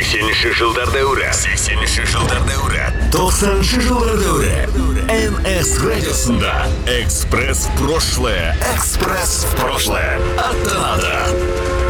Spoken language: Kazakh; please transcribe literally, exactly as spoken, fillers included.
сексенінші жылдар дәуірі. сексенінші жылдар дәуірі. тоқсаныншы жылдар дәуірі. эн эс радиосында «Экспресс в прошлое». «Экспресс в прошлое» аттанады.